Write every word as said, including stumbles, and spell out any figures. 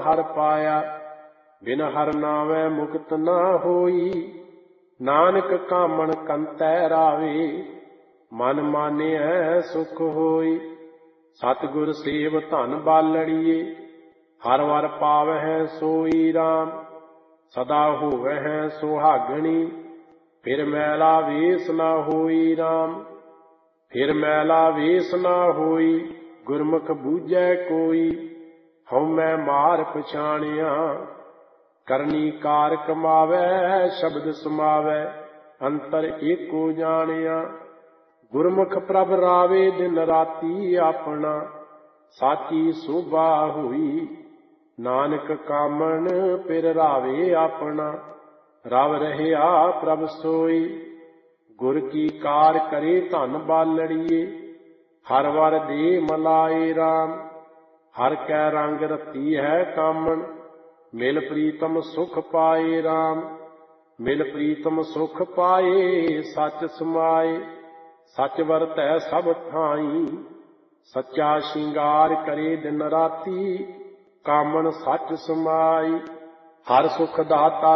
हर पाया। बिन हर नावै मुक्त ना होई, नानक कामन कंतै रावे। मन मानिया सुख होई, सतगुर सेव धन बालड़िए। हर वर पावै सोई राम, सदा होवै सुहागणी। फिर मैला वेस ना होई राम, फिर मैला वेस ना होई। गुरमुख बूझै कोई, हउमੈ मार पछाणिया। करनी कार कमावै, शब्द समावै, अंतर एको जानिया। गुरमुख प्रभ रावे दिन राती आपना, साची शोभा होई। नानक कामन पिर रावे आपना, रव रहया प्रभ सोई। गुर की कार करे धन बालड़िए, हर वर दे मलाए राम। हर कै रंग रती है कामन, मिल प्रीतम सुख पाए राम। मिल प्रीतम सुख पाए, सच समाए। सच वरतै सब ठाई, सच्चा श्रृंगार करे दिन राती। कामन सच समाई, हर सुख दाता